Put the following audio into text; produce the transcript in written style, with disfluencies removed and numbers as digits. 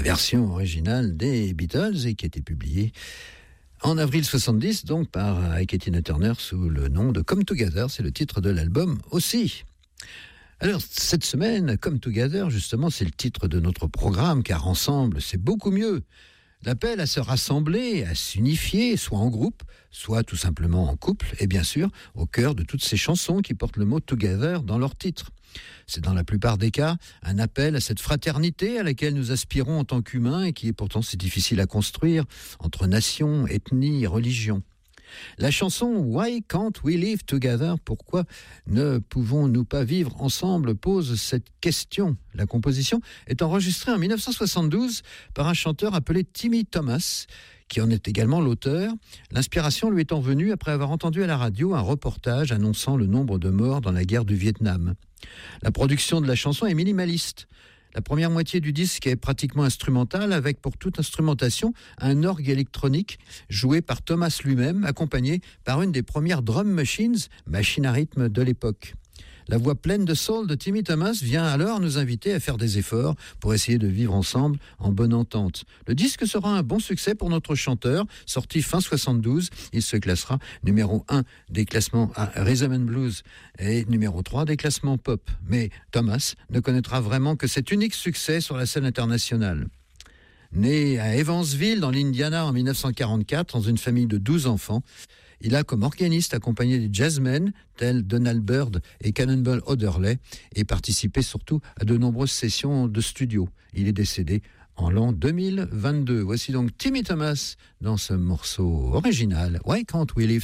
la version originale des Beatles et qui a été publiée en avril 70, donc par Ike et Tina Turner sous le nom de Come Together, c'est le titre de l'album aussi. Alors, cette semaine, Come Together, justement, c'est le titre de notre programme, car ensemble, c'est beaucoup mieux. L'appel à se rassembler, à s'unifier, soit en groupe, soit tout simplement en couple, et bien sûr, au cœur de toutes ces chansons qui portent le mot Together dans leur titre. C'est dans la plupart des cas un appel à cette fraternité à laquelle nous aspirons en tant qu'humains et qui est pourtant si difficile à construire entre nations, ethnies et religions. La chanson « Why Can't We Live Together ?» Pourquoi ne pouvons-nous pas vivre ensemble pose cette question. La composition est enregistrée en 1972 par un chanteur appelé Timmy Thomas, qui en est également l'auteur. L'inspiration lui étant venue après avoir entendu à la radio un reportage annonçant le nombre de morts dans la guerre du Vietnam. La production de la chanson est minimaliste. La première moitié du disque est pratiquement instrumentale, avec pour toute instrumentation un orgue électronique joué par Thomas lui-même, accompagné par une des premières drum machines, machine à rythme de l'époque. La voix pleine de soul de Timmy Thomas vient alors nous inviter à faire des efforts pour essayer de vivre ensemble en bonne entente. Le disque sera un bon succès pour notre chanteur, sorti fin 72. Il se classera numéro 1 des classements Rhythm and Blues et numéro 3 des classements pop. Mais Thomas ne connaîtra vraiment que cet unique succès sur la scène internationale. Né à Evansville, dans l'Indiana, en 1944, dans une famille de 12 enfants, il a comme organiste accompagné des jazzmen tels Donald Byrd et Cannonball Adderley et participé surtout à de nombreuses sessions de studio. Il est décédé en l'an 2022. Voici donc Timmy Thomas dans ce morceau original « Why Can't We Live